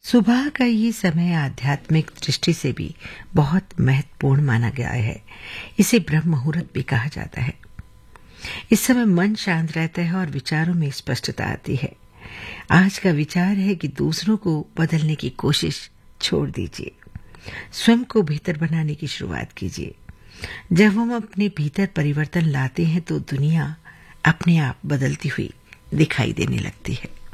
सुबह का ये समय आध्यात्मिक दृष्टि से भी बहुत महत्वपूर्ण माना गया है। इसे ब्रह्म मुहूर्त भी कहा जाता है। इस समय मन शांत रहता है और विचारों में स्पष्टता आती है। आज का विचार है कि दूसरों को बदलने की कोशिश छोड़ दीजिए, स्वयं को बेहतर बनाने की शुरुआत कीजिए। जब हम अपने भीतर परिवर्तन लाते हैं तो दुनिया अपने आप बदलती हुई दिखाई देने लगती है।